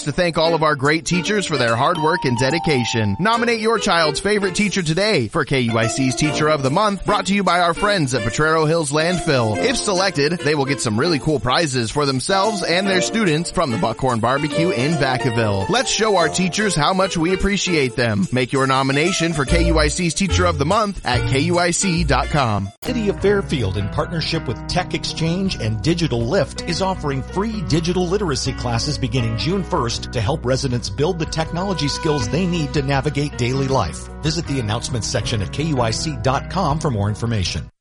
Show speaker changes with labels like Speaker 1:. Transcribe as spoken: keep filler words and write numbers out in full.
Speaker 1: to thank all of our great teachers for their hard work and dedication. Nominate your child's favorite teacher today for K U I C's Teacher of the Month, brought to you by our friends at Potrero Hills Landfill. If selected, they will get some really cool prizes for themselves and their students from the Buckhorn Barbecue in Vacaville. Let's show our teachers how much we appreciate them. Make your nomination for K U I C's Teacher of the Month at K U I C dot com.
Speaker 2: City of Fairfield, in partnership with Tech Exchange and Digital Lift, is offering free digital literacy classes beginning June first to help residents build the technology skills they need to navigate daily life. Visit the announcements section at K U I C dot com for more information.